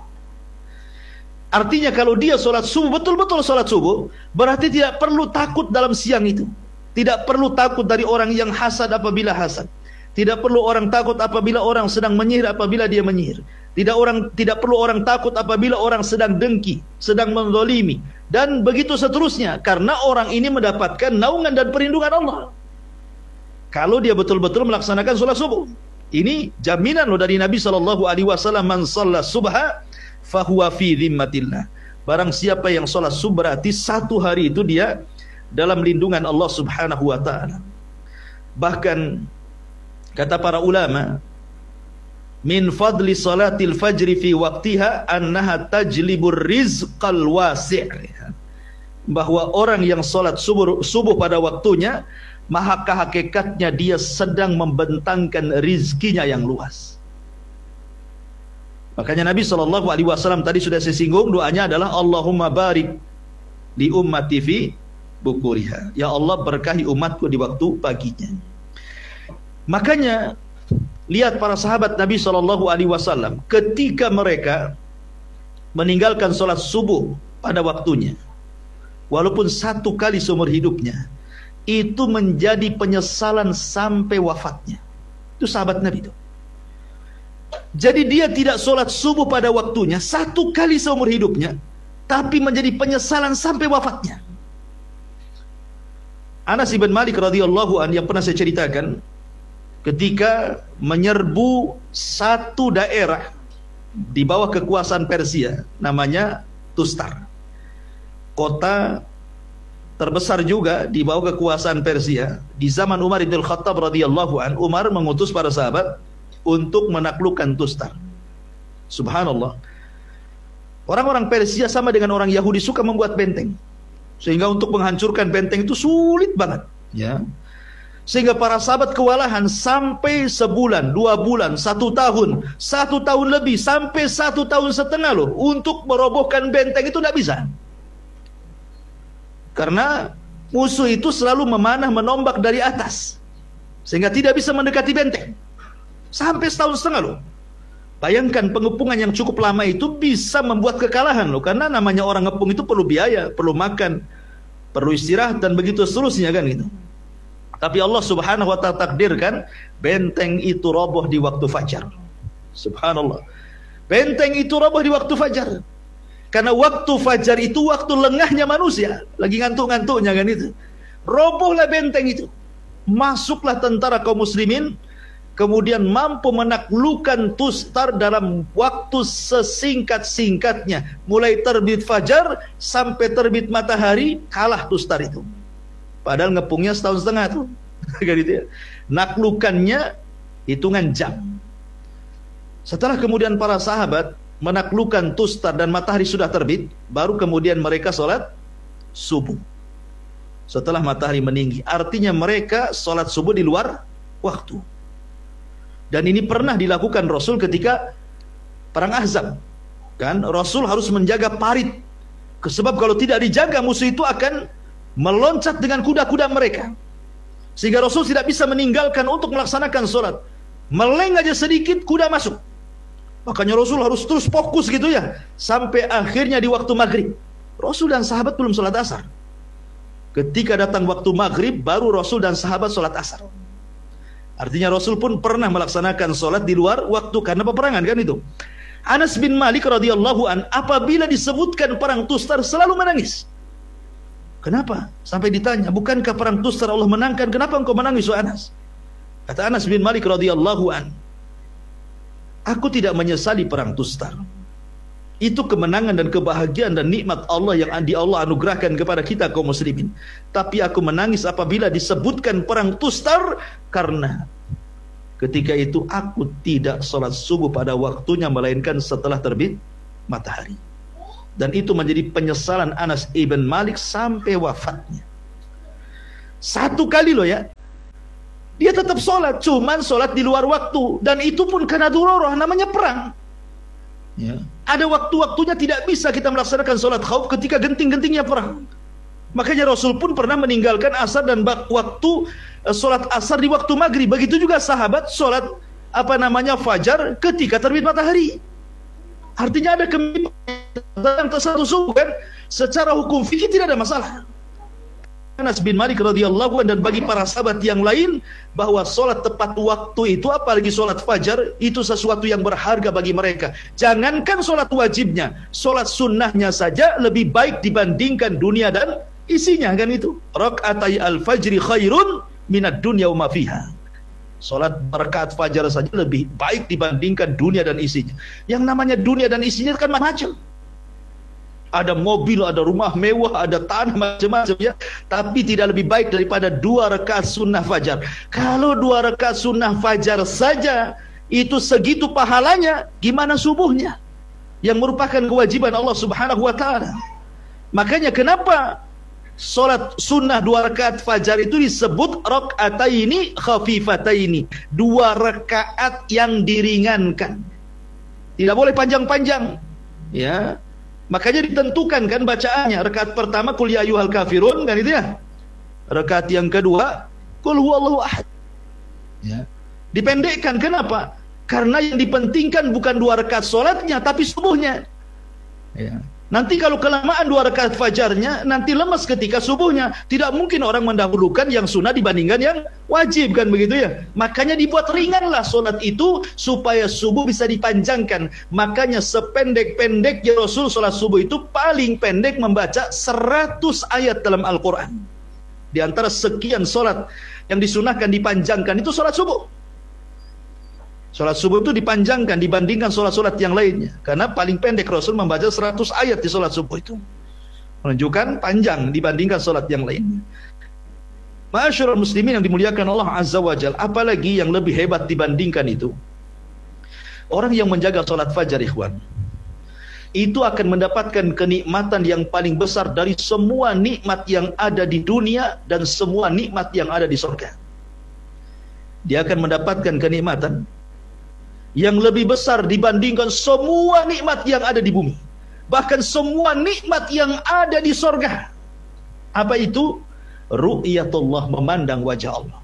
[SPEAKER 5] Artinya kalau dia sholat subuh, betul-betul sholat subuh, berarti tidak perlu takut dalam siang itu. Tidak perlu takut dari orang yang hasad apabila hasad. Tidak perlu orang takut apabila orang sedang menyihir apabila dia menyihir. Tidak orang tidak perlu orang takut apabila orang sedang dengki, sedang menzalimi, dan begitu seterusnya, karena orang ini mendapatkan naungan dan perlindungan Allah. Kalau dia betul-betul melaksanakan sholat subuh. Ini jaminan loh dari Nabi sallallahu alaihi wasallam, man shalla subha fahuwa fi dhimmatillah. Barang siapa yang sholat subuh, berarti satu hari itu dia dalam lindungan Allah subhanahu wa ta'ala. Bahkan kata para ulama, min fadli salatil fajri fi waqtiha annaha tajlibur rizqal wasi'. Bahwa orang yang sholat subuh, subuh pada waktunya, maka hakikatnya dia sedang membentangkan rizkinya yang luas. Makanya Nabi sallallahu alaihi wasallam tadi sudah saya singgung, doanya adalah Allahumma barik li ummati fi bukuriha. Ya Allah, berkahi umatku di waktu paginya. Makanya lihat para sahabat Nabi sallallahu alaihi wasallam, ketika mereka meninggalkan sholat subuh pada waktunya, walaupun satu kali seumur hidupnya, itu menjadi penyesalan sampai wafatnya. Itu sahabat Nabi itu. Jadi dia tidak sholat subuh pada waktunya satu kali seumur hidupnya, tapi menjadi penyesalan sampai wafatnya. Anas bin Malik radhiyallahu anhu yang pernah saya ceritakan, ketika menyerbu satu daerah di bawah kekuasaan Persia, namanya Tustar, kota terbesar juga di bawah kekuasaan Persia. Di zaman Umar bin Khattab radhiyallahu an, Umar mengutus para sahabat untuk menaklukkan Tustar. Subhanallah, orang-orang Persia sama dengan orang Yahudi suka membuat benteng, sehingga untuk menghancurkan benteng itu sulit banget, ya. Sehingga para sahabat kewalahan sampai sebulan, dua bulan, satu tahun, satu tahun lebih, sampai satu tahun setengah loh, untuk merobohkan benteng itu tidak bisa. Karena musuh itu selalu memanah menombak dari atas, sehingga tidak bisa mendekati benteng. Sampai setahun setengah loh. Bayangkan pengepungan yang cukup lama itu bisa membuat kekalahan loh. Karena namanya orang ngepung itu perlu biaya, perlu makan, perlu istirahat, dan begitu seterusnya kan gitu. Tapi Allah subhanahu wa ta'ala takdirkan benteng itu roboh di waktu fajar. Subhanallah, benteng itu roboh di waktu fajar. Karena waktu fajar itu waktu lengahnya manusia, lagi ngantuk-ngantuknya kan itu. Robohlah benteng itu. Masuklah tentara kaum muslimin kemudian mampu menaklukkan tustar dalam waktu sesingkat-singkatnya, mulai terbit fajar sampai terbit matahari, kalah tustar itu. Padahal ngepungnya setahun setengah tuh. Gitu ya. Naklukannya hitungan jam. Setelah kemudian para sahabat menaklukkan tustar dan matahari sudah terbit, baru kemudian mereka sholat subuh setelah matahari meninggi. Artinya mereka sholat subuh di luar waktu. Dan ini pernah dilakukan Rasul ketika perang Ahzab. Kan Rasul harus menjaga parit, sebab kalau tidak dijaga musuh itu akan meloncat dengan kuda-kuda mereka, sehingga Rasul tidak bisa meninggalkan untuk melaksanakan sholat. Meleng aja sedikit kuda masuk. Makanya Rasul harus terus fokus gitu ya, sampai akhirnya di waktu maghrib. Rasul dan sahabat belum sholat asar. Ketika datang waktu maghrib, baru Rasul dan sahabat sholat asar. Artinya Rasul pun pernah melaksanakan sholat di luar waktu karena peperangan, kan itu. Anas bin Malik radhiyallahu an, apabila disebutkan perang Tustar selalu menangis. Kenapa? Sampai ditanya, bukankah perang Tustar Allah menangkan? Kenapa engkau menangis, wahai Anas? Kata Anas bin Malik radhiyallahu an, aku tidak menyesali perang Tustar. Itu kemenangan dan kebahagiaan dan nikmat Allah yang di Allah anugerahkan kepada kita kaum muslimin. Tapi aku menangis apabila disebutkan perang Tustar, karena ketika itu aku tidak sholat subuh pada waktunya, melainkan setelah terbit matahari. Dan itu menjadi penyesalan Anas ibn Malik sampai wafatnya. Satu kali loh ya, dia tetap sholat, cuman sholat di luar waktu. Dan itu pun karena dururah, namanya perang ya. Ada waktu-waktunya tidak bisa kita melaksanakan sholat khauf ketika genting-gentingnya perang. Makanya Rasul pun pernah meninggalkan asar dan waktu uh, sholat asar di waktu maghrib. Begitu juga sahabat sholat apa namanya fajar ketika terbit matahari. Artinya ada kemimpinan tersatu subuh, kan? Secara hukum fikih tidak ada masalah. Anas bin Malik radhiyallahu anhu dan bagi para sahabat yang lain, bahwa sholat tepat waktu itu, apalagi sholat fajar, itu sesuatu yang berharga bagi mereka. Jangankan sholat wajibnya, sholat sunnahnya saja lebih baik dibandingkan dunia dan isinya, kan itu. Rak'atai al-fajri khairun minad dunya wa ma fiha. Sholat rakaat fajar saja lebih baik dibandingkan dunia dan isinya. Yang namanya dunia dan isinya kan macam-macam. Ada mobil, ada rumah mewah, ada tanah, macam-macam ya. Tapi tidak lebih baik daripada dua rakaat sunnah fajar. Kalau dua rakaat sunnah fajar saja itu segitu pahalanya, gimana subuhnya? Yang merupakan kewajiban Allah subhanahu wa ta'ala. Makanya kenapa sholat sunnah dua rakaat fajar itu disebut rak'ataini khafifataini, dua rakaat yang diringankan. Tidak boleh panjang-panjang ya. Makanya ditentukan kan bacaannya. Rakaat pertama qul ya ayyuhal kafirun, kan itu ya. Rakaat yang kedua qul huwallahu ahad. Ya. Dipendekkan, kenapa? Karena yang dipentingkan bukan dua rakaat salatnya tapi subuhnya. Ya. Nanti kalau kelamaan dua rakaat fajarnya, nanti lemas ketika subuhnya. Tidak mungkin orang mendahulukan yang sunnah dibandingkan yang wajib, kan begitu ya. Makanya dibuat ringanlah solat itu supaya subuh bisa dipanjangkan. Makanya sependek-pendeknya Rasul solat subuh itu paling pendek membaca seratus ayat dalam Al-Quran. Di antara sekian solat yang disunahkan dipanjangkan itu solat subuh. Sholat subuh itu dipanjangkan dibandingkan sholat-sholat yang lainnya. Karena paling pendek Rasul membaca seratus ayat di sholat subuh itu. Menunjukkan panjang dibandingkan sholat yang lainnya. Ma'asyiral muslimin yang dimuliakan Allah Azza wa Jalla, apalagi yang lebih hebat dibandingkan itu, orang yang menjaga sholat fajar, ikhwan, itu akan mendapatkan kenikmatan yang paling besar dari semua nikmat yang ada di dunia dan semua nikmat yang ada di surga. Dia akan mendapatkan kenikmatan yang lebih besar dibandingkan semua nikmat yang ada di bumi, bahkan semua nikmat yang ada di sorga. Apa itu? Ru'yatullah, memandang wajah Allah.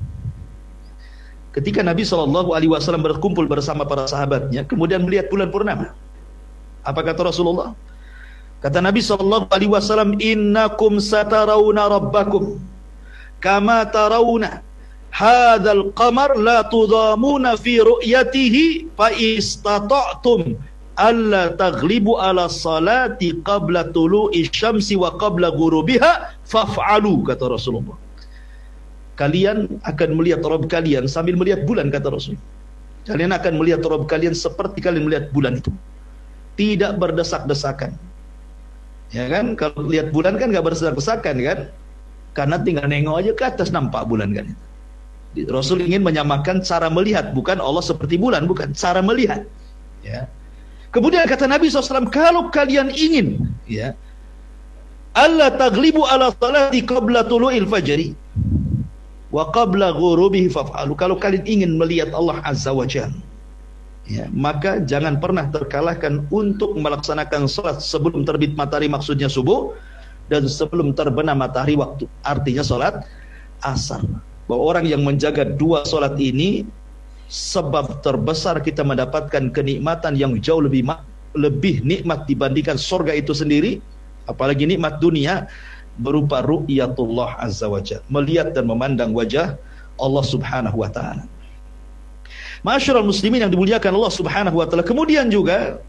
[SPEAKER 5] Ketika Nabi shallallahu alaihi wasallam berkumpul bersama para sahabatnya, kemudian melihat bulan purnama, apa kata Rasulullah? Kata Nabi shallallahu alaihi wasallam, innakum satarawna rabbakum kama tarawna hadzal qamar la tudamuna fi ru'yatihi fa istata'tum alla taghlibu ala salati qabla tulu'i syamsi wa qabla ghurubiha faf'alu, kata Rasulullah. Kalian akan melihat Rabb kalian sambil melihat bulan, kata Rasul. Kalian akan melihat Rabb kalian seperti kalian melihat bulan itu, tidak berdesak-desakan. Ya kan, kalau lihat bulan kan nggak berdesak-desakan kan, karena tinggal nengok aja ke atas nampak bulan kan. Rasul ingin menyamakan cara melihat, bukan Allah seperti bulan, bukan, cara melihat. Ya. Kemudian kata Nabi shallallahu alaihi wasallam, kalau kalian ingin, ya, alla taglibu ala salati qabla tulu'il fajri wa qabla ghurubihi faf'alu. Kalau kalian ingin melihat Allah Azza wa Jalla, ya, maka jangan pernah terkalahkan untuk melaksanakan salat sebelum terbit matahari, maksudnya subuh, dan sebelum terbenam matahari waktu, artinya salat asar. Bahwa orang yang menjaga dua salat ini sebab terbesar kita mendapatkan kenikmatan yang jauh lebih lebih nikmat dibandingkan surga itu sendiri, apalagi nikmat dunia berupa ru'yatullah azza wa jalla, melihat dan memandang wajah Allah Subhanahu wa taala. Ma'asyiral muslimin yang dimuliakan Allah Subhanahu wa taala. Kemudian juga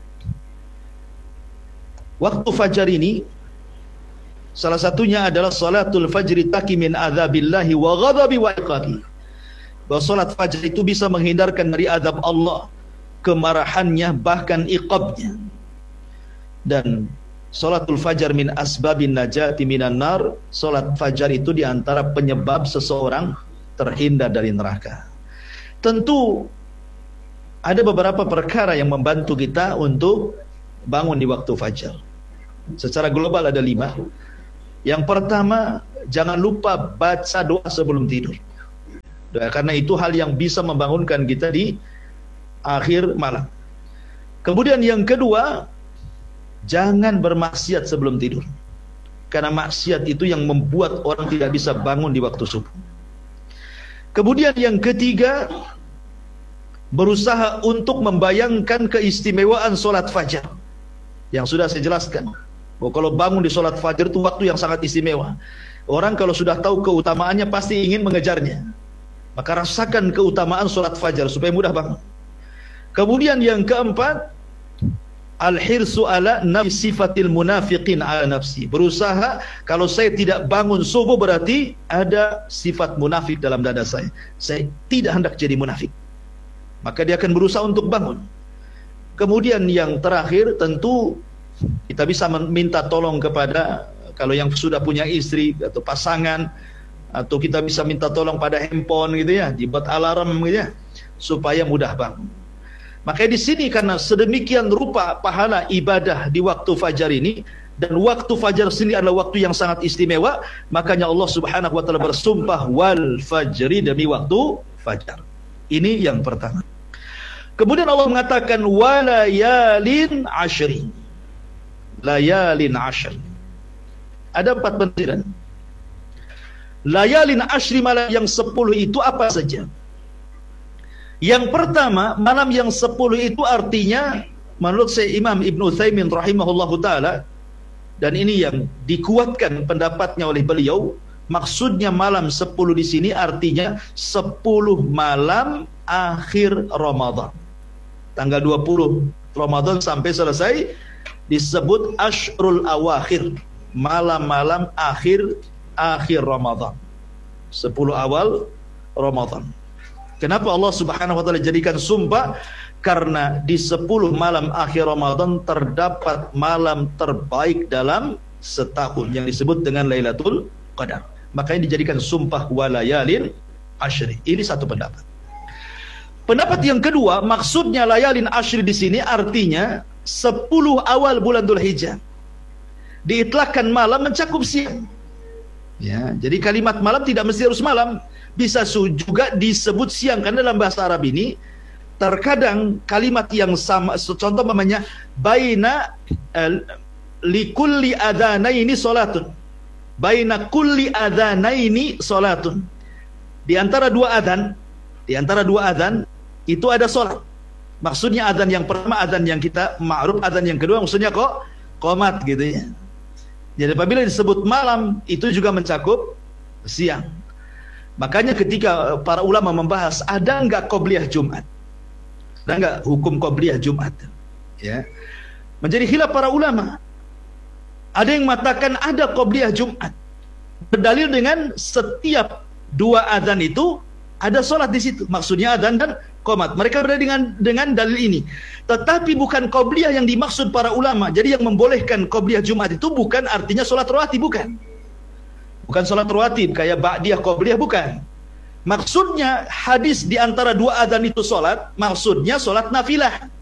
[SPEAKER 5] waktu fajar ini salah satunya adalah salatul fajri taqi min adzabillahi wa ghadabi wa iqabi. Bahwa salat fajar itu bisa menghindarkan dari azab Allah, kemarahannya, bahkan iqabnya. Dan salatul fajar min asbabin najati minan nar. Salat fajar itu diantara penyebab seseorang terhindar dari neraka. Tentu ada beberapa perkara yang membantu kita untuk bangun di waktu fajar. Secara global ada lima. Yang pertama, jangan lupa baca doa sebelum tidur. Doa, karena itu hal yang bisa membangunkan kita di akhir malam. Kemudian yang kedua, jangan bermaksiat sebelum tidur. Karena maksiat itu yang membuat orang tidak bisa bangun di waktu subuh. Kemudian yang ketiga, berusaha untuk membayangkan keistimewaan solat fajar yang sudah saya jelaskan. Bahwa kalau bangun di solat fajar itu waktu yang sangat istimewa. Orang kalau sudah tahu keutamaannya pasti ingin mengejarnya. Maka rasakan keutamaan solat fajar supaya mudah bangun. Kemudian yang keempat, al-hirsu ala nafsi sifatil munafiqin ala nafsi. Berusaha, kalau saya tidak bangun subuh berarti ada sifat munafik dalam dada saya. Saya tidak hendak jadi munafik. Maka dia akan berusaha untuk bangun. Kemudian yang terakhir, tentu kita bisa minta tolong kepada, kalau yang sudah punya istri atau pasangan, atau kita bisa minta tolong pada handphone gitu ya, dibuat alarm gitu ya, supaya mudah bangun. Makanya di sini karena sedemikian rupa pahala ibadah di waktu fajar ini, dan waktu fajar sini adalah waktu yang sangat istimewa, makanya Allah Subhanahu wa taala bersumpah wal fajri, demi waktu fajar. Ini yang pertama. Kemudian Allah mengatakan walayalin ashri. Layalin ashri. Ada empat penafsiran. Layalin ashri, malam yang sepuluh itu apa saja? Yang pertama, malam yang sepuluh itu artinya, menurut saya Imam Ibn Utsaimin rahimahullahu ta'ala, dan ini yang dikuatkan pendapatnya oleh beliau, maksudnya malam sepuluh di sini artinya sepuluh malam akhir Ramadan. Tanggal dua puluh Ramadan sampai selesai disebut Ashrul Awakhir, malam-malam akhir akhir Ramadan, sepuluh awal Ramadan. Kenapa Allah Subhanahu wa taala jadikan sumpah? Karena di sepuluh malam akhir Ramadan terdapat malam terbaik dalam setahun yang disebut dengan Lailatul Qadar. Makanya dijadikan sumpah walayalin ashri. Ini satu pendapat. Pendapat yang kedua, maksudnya layalin ashri di sini artinya sepuluh awal bulan Dzulhijjah. Diitlakkan malam mencakup siang. Ya, jadi kalimat malam tidak mesti harus malam, bisa juga disebut siang, karena dalam bahasa Arab ini terkadang kalimat yang sama, contoh namanya baina uh, likulli adzanaini salatun. Baina kulli adzanaini salatun. Di antara dua adzan, di antara dua adzan itu ada salat. Maksudnya adzan yang pertama adzan yang kita ma'ruf, adzan yang kedua maksudnya kok qomat gitu ya. Jadi apabila disebut malam itu juga mencakup siang. Makanya ketika para ulama membahas ada enggak qobliyah Jumat? Ada enggak hukum qobliyah Jumat? Ya. Menjadi khilaf para ulama. Ada yang mengatakan ada qobliyah Jumat. Berdalil dengan setiap dua adzan itu ada sholat di situ. Maksudnya adzan dan qomat. Mereka berdalil dengan dengan dalil ini. Tetapi bukan qobliyah yang dimaksud para ulama. Jadi yang membolehkan qobliyah Jumat itu bukan artinya solat rawatib, bukan. Bukan solat rawatib kayak ba'diyah qobliyah, bukan. Maksudnya hadis di antara dua adzan itu solat, maksudnya solat nafilah,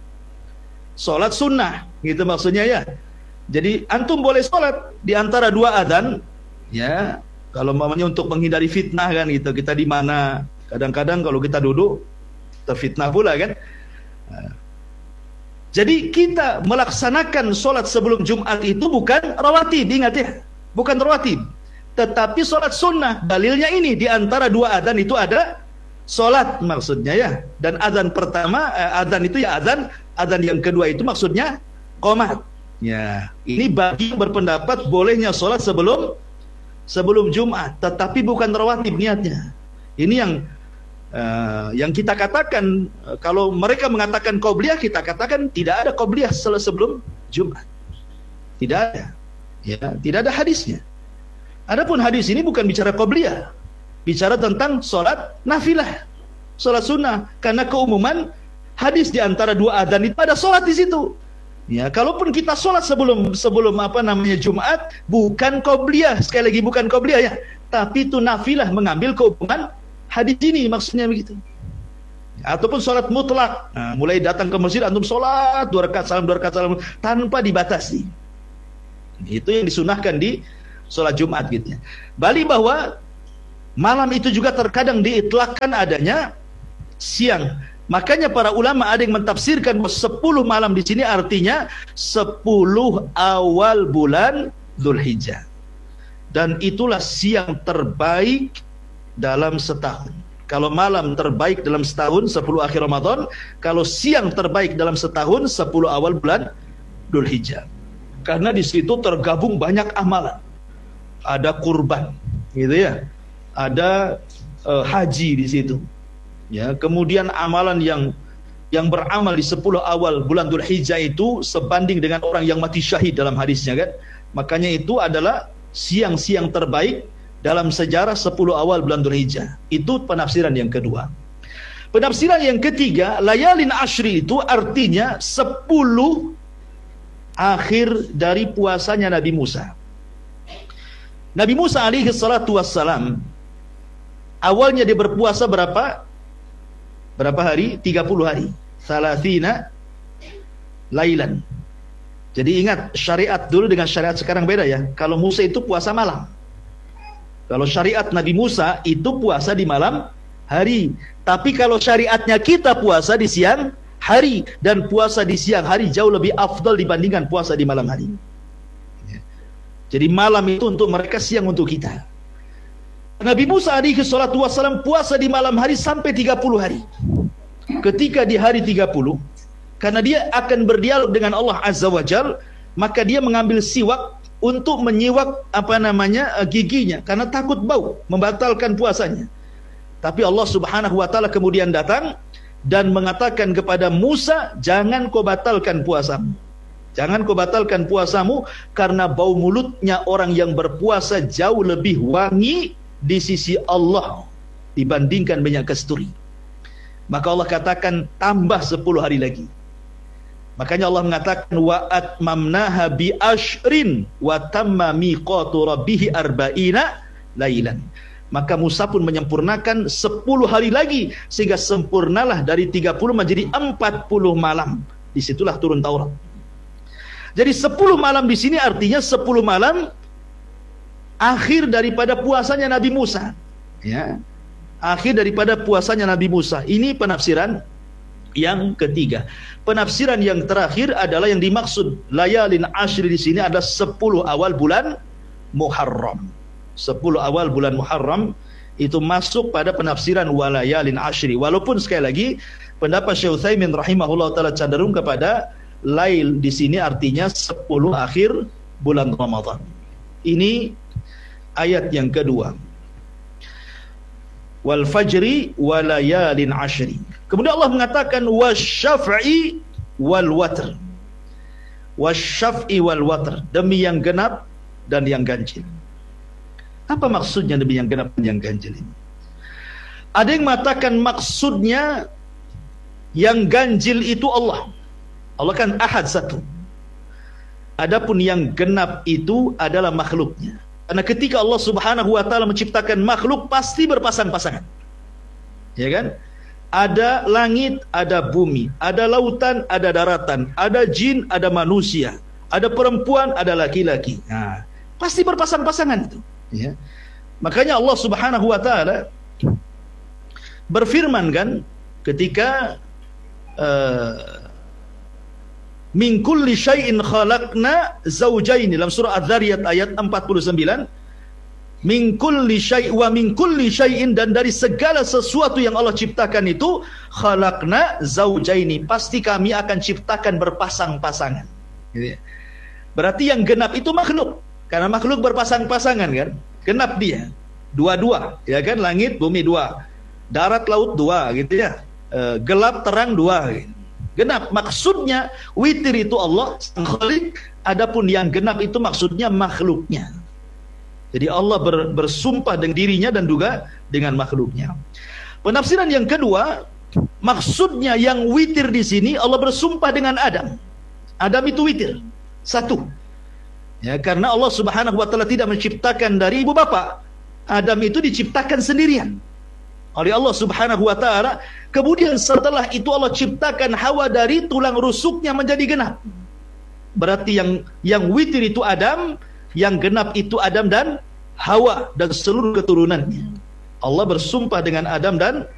[SPEAKER 5] solat sunnah, gitu maksudnya ya. Jadi antum boleh solat di antara dua adzan, ya. Kalau mamanya untuk menghindari fitnah kan gitu, kita di mana, kadang-kadang kalau kita duduk terfitnah pula kan. Nah, jadi kita melaksanakan solat sebelum Jumat itu bukan rawatib, ingat ya, bukan rawatib, tetapi solat sunnah. Dalilnya ini di antara dua adzan itu ada solat maksudnya ya. Dan adzan pertama, eh, adzan itu ya adzan, adzan yang kedua itu maksudnya qomat. Ya, ini bagi yang berpendapat bolehnya solat sebelum sebelum Jumat, tetapi bukan rawatib niatnya. Ini yang uh, yang kita katakan, uh, kalau mereka mengatakan qobliyah, kita katakan tidak ada qobliyah sebelum Jumat. Tidak ada. Ya, tidak ada hadisnya. Adapun hadis ini bukan bicara qobliyah, bicara tentang solat nafilah, solat sunnah, karena keumuman hadis di antara dua adzan itu ada solat di situ. Ya, kalaupun kita sholat sebelum sebelum apa namanya Jumat, bukan qobliyah, sekali lagi bukan qobliyah ya, tapi itu nafilah, mengambil keumuman hadis ini, maksudnya begitu. Ataupun sholat mutlak, nah, mulai datang ke masjid antum sholat dua rakaat salam dua rakaat salam tanpa dibatasi. Itu yang disunahkan di sholat Jumat gitu ya. Bali bahwa malam itu juga terkadang diitlakkan adanya siang. Makanya para ulama ada yang mentafsirkan bahwa sepuluh malam di sini artinya sepuluh awal bulan Dzulhijjah. Dan itulah siang terbaik dalam setahun. Kalau malam terbaik dalam setahun sepuluh akhir Ramadan, kalau siang terbaik dalam setahun sepuluh awal bulan Dzulhijjah. Karena di situ tergabung banyak amalan. Ada kurban, gitu ya. Ada uh, haji di situ. Ya, kemudian amalan yang yang beramal di sepuluh awal bulan Dzulhijjah itu sebanding dengan orang yang mati syahid dalam hadisnya kan. Makanya itu adalah siang-siang terbaik dalam sejarah sepuluh awal bulan Dzulhijjah. Itu penafsiran yang kedua. Penafsiran yang ketiga, layalin ashri itu artinya sepuluh akhir dari puasanya Nabi Musa. Nabi Musa alaihi salatu wassalam awalnya dia berpuasa berapa? Berapa hari? tiga puluh hari. Salathina lailan. Jadi ingat, syariat dulu dengan syariat sekarang beda ya. Kalau Musa itu puasa malam. Kalau syariat Nabi Musa itu puasa di malam hari. Tapi kalau syariatnya kita puasa di siang hari. Dan puasa di siang hari jauh lebih afdal dibandingkan puasa di malam hari. Jadi malam itu untuk mereka, siang untuk kita. Nabi Musa alaihi salatu wassalam puasa di malam hari sampai tiga puluh hari. Ketika di hari tiga puluh, karena dia akan berdialog dengan Allah Azza wa Jal, maka dia mengambil siwak untuk menyiwak apa namanya giginya, karena takut bau, membatalkan puasanya. Tapi Allah Subhanahu wa taala kemudian datang dan mengatakan kepada Musa, jangan kau batalkan puasamu. Jangan kau batalkan puasamu, karena bau mulutnya orang yang berpuasa jauh lebih wangi di sisi Allah dibandingkan minyak kasturi. Maka Allah katakan tambah sepuluh hari lagi. Makanya Allah mengatakan wa atmamnaha bi ashrin wa tamma miqatu rabbih arba'ina lailan. Maka Musa pun menyempurnakan sepuluh hari lagi, sehingga sempurnalah dari tiga puluh menjadi empat puluh malam. Disitulah turun Taurat. Jadi sepuluh malam di sini artinya sepuluh malam akhir daripada puasanya Nabi Musa, ya, akhir daripada puasanya Nabi Musa. Ini penafsiran yang ketiga. Penafsiran yang terakhir adalah yang dimaksud layalin ashri di sini adalah sepuluh awal bulan Muharram. sepuluh awal bulan Muharram itu masuk pada penafsiran walayalin ashri. Walaupun sekali lagi pendapat Syekh Utsaimin rahimahullah taala cenderung kepada lail di sini artinya sepuluh akhir bulan Ramadan. Ini ayat yang kedua. Wal fajri walayalin ashri. Kemudian Allah mengatakan wasyaf'i wal watr. Wasyaf'i wal watr, demi yang genap dan yang ganjil. Apa maksudnya demi yang genap dan yang ganjil ini? Ada yang mengatakan maksudnya Yang ganjil itu Allah. Allah kan ahad satu. Adapun yang genap itu adalah makhluknya. Karena ketika Allah Subhanahu wa taala menciptakan makhluk pasti berpasang-pasangan. Ya kan? Ada langit, ada bumi, ada lautan, ada daratan, ada jin, ada manusia, ada perempuan, ada laki-laki. Nah, pasti berpasang-pasangan itu, ya. Makanya Allah Subhanahu wa taala berfirman kan ketika uh, min kulli syai'in khalaqna zawjayn dalam surah Az-Zariyat ayat empat puluh sembilan. Min kulli syai' wa min kulli syai'in, dan dari segala sesuatu yang Allah ciptakan itu khalaqna zawjaini, pasti kami akan ciptakan berpasang-pasangan. Gitu ya. Berarti yang genap itu makhluk, karena makhluk berpasang-pasangan kan, genap dia dua-dua, ya kan, langit bumi dua, darat laut dua, gitu ya, e, gelap terang dua, gitu. Genap maksudnya witir itu Allah sang khalik, adapun yang genap itu maksudnya makhluknya. Jadi Allah ber, bersumpah dengan dirinya dan juga dengan makhluknya. Penafsiran yang kedua, maksudnya yang witir di sini Allah bersumpah dengan Adam. Adam itu witir, satu. Ya, karena Allah Subhanahu wa taala tidak menciptakan dari ibu bapa. Adam itu diciptakan sendirian oleh Allah Subhanahu wa taala. Kemudian setelah itu Allah ciptakan Hawa dari tulang rusuknya menjadi genap. Berarti yang yang witir itu Adam, yang genap itu Adam dan Hawa dan seluruh keturunannya. Allah bersumpah dengan Adam dan